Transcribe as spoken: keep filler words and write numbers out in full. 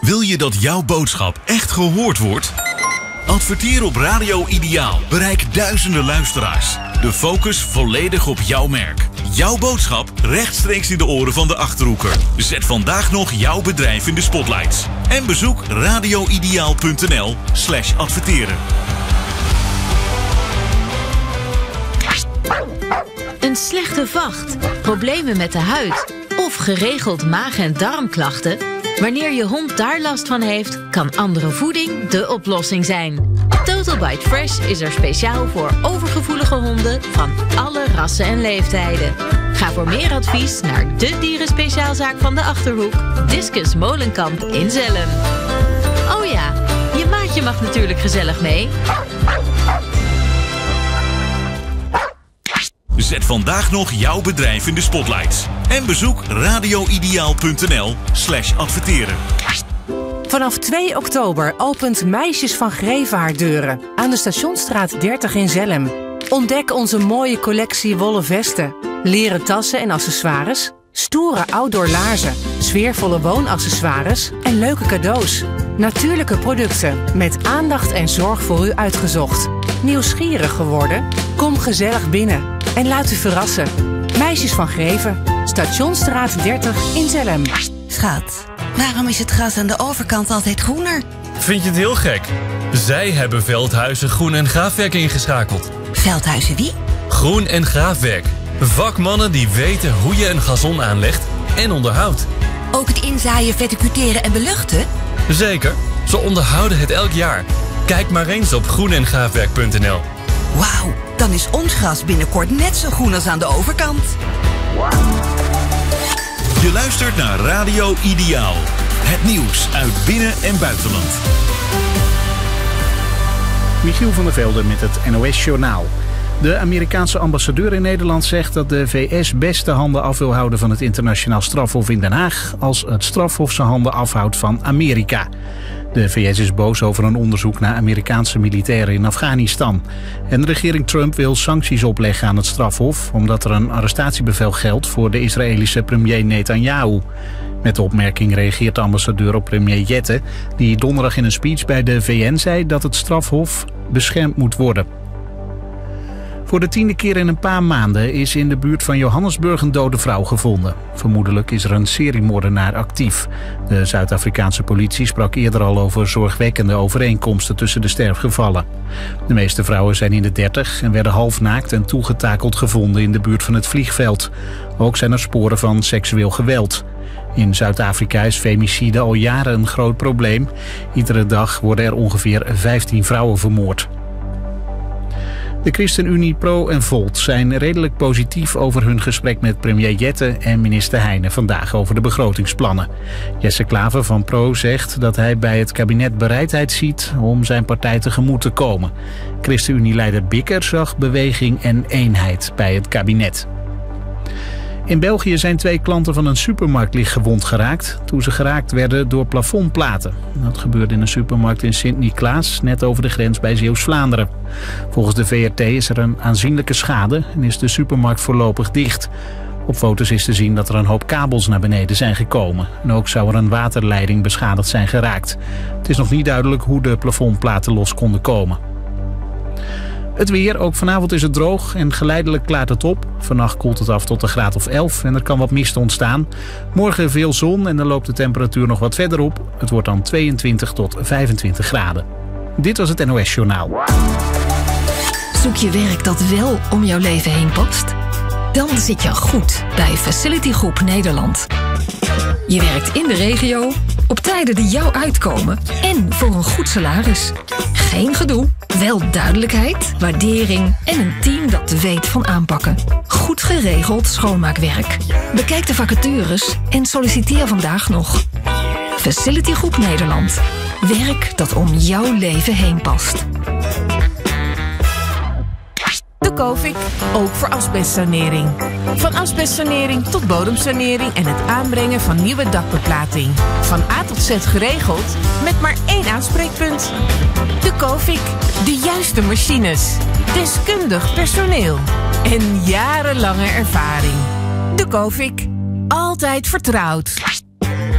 Wil je dat jouw boodschap echt gehoord wordt? Adverteer op Radio Ideaal. Bereik duizenden luisteraars. De focus volledig op jouw merk. Jouw boodschap rechtstreeks in de oren van de Achterhoeker. Zet vandaag nog jouw bedrijf in de spotlights. En bezoek radioideaal.nl slash adverteren. Een slechte vacht, problemen met de huid of geregeld maag- en darmklachten? Wanneer je hond daar last van heeft, kan andere voeding de oplossing zijn. Total Bite Fresh is er speciaal voor overgevoelige honden van alle rassen en leeftijden. Ga voor meer advies naar de dierenspeciaalzaak van de Achterhoek, Discus Molenkamp in Zelhem. Oh ja, je maatje mag natuurlijk gezellig mee. Zet vandaag nog jouw bedrijf in de spotlights. En bezoek radioideaal.nl slash adverteren. Vanaf twee oktober opent Meisjes van Greven haar deuren aan de Stationsstraat dertig in Zelhem. Ontdek onze mooie collectie wollen vesten, leren tassen en accessoires, stoere outdoor laarzen, sfeervolle woonaccessoires en leuke cadeaus. Natuurlijke producten met aandacht en zorg voor u uitgezocht. Nieuwsgierig geworden? Kom gezellig binnen en laat u verrassen. Meisjes van Greven, Stationsstraat dertig in Zelhem. Schat, waarom is het gras aan de overkant altijd groener? Vind je het heel gek? Zij hebben Veldhuizen Groen en Graafwerk ingeschakeld. Veldhuizen wie? Groen en Graafwerk. Vakmannen die weten hoe je een gazon aanlegt en onderhoudt. Ook het inzaaien, verticuteren en beluchten? Zeker. Ze onderhouden het elk jaar. Kijk maar eens op groen en graafwerk punt n l. Wauw, dan is ons gras binnenkort net zo groen als aan de overkant. Je luistert naar Radio Ideaal. Het nieuws uit binnen- en buitenland. Michiel van der Velde met het N O S-journaal. De Amerikaanse ambassadeur in Nederland zegt dat de V S best de handen af wil houden van het internationaal strafhof in Den Haag als het strafhof zijn handen afhoudt van Amerika. De V S is boos over een onderzoek naar Amerikaanse militairen in Afghanistan. En de regering Trump wil sancties opleggen aan het strafhof omdat er een arrestatiebevel geldt voor de Israëlische premier Netanyahu. Met de opmerking reageert de ambassadeur op premier Jette, die donderdag in een speech bij de V N zei dat het strafhof beschermd moet worden. Voor de tiende keer in een paar maanden is in de buurt van Johannesburg een dode vrouw gevonden. Vermoedelijk is er een seriemoordenaar actief. De Zuid-Afrikaanse politie sprak eerder al over zorgwekkende overeenkomsten tussen de sterfgevallen. De meeste vrouwen zijn in de dertig en werden halfnaakt en toegetakeld gevonden in de buurt van het vliegveld. Ook zijn er sporen van seksueel geweld. In Zuid-Afrika is femicide al jaren een groot probleem. Iedere dag worden er ongeveer vijftien vrouwen vermoord. De ChristenUnie Pro en Volt zijn redelijk positief over hun gesprek met premier Jette en minister Heijnen vandaag over de begrotingsplannen. Jesse Klaver van Pro zegt dat hij bij het kabinet bereidheid ziet om zijn partij tegemoet te komen. ChristenUnie-leider Bikker zag beweging en eenheid bij het kabinet. In België zijn twee klanten van een supermarkt licht gewond geraakt toen ze geraakt werden door plafondplaten. Dat gebeurde in een supermarkt in Sint-Niklaas, net over de grens bij Zeeuws-Vlaanderen. Volgens de V R T is er een aanzienlijke schade en is de supermarkt voorlopig dicht. Op foto's is te zien dat er een hoop kabels naar beneden zijn gekomen. En ook zou er een waterleiding beschadigd zijn geraakt. Het is nog niet duidelijk hoe de plafondplaten los konden komen. Het weer, ook vanavond is het droog en geleidelijk klaart het op. Vannacht koelt het af tot een graad of elf en er kan wat mist ontstaan. Morgen veel zon en dan loopt de temperatuur nog wat verder op. Het wordt dan tweeëntwintig tot vijfentwintig graden. Dit was het N O S-journaal. Zoek je werk dat wel om jouw leven heen past? Dan zit je goed bij Facility Groep Nederland. Je werkt in de regio, op tijden die jou uitkomen en voor een goed salaris. Geen gedoe, wel duidelijkheid, waardering en een team dat weet van aanpakken. Goed geregeld schoonmaakwerk. Bekijk de vacatures en solliciteer vandaag nog. Facility Groep Nederland. Werk dat om jouw leven heen past. De Cofik, ook voor asbestsanering. Van asbestsanering tot bodemsanering en het aanbrengen van nieuwe dakbeplating. Van A tot Z geregeld, met maar één aanspreekpunt. De Cofik, de juiste machines, deskundig personeel en jarenlange ervaring. De Cofik, altijd vertrouwd.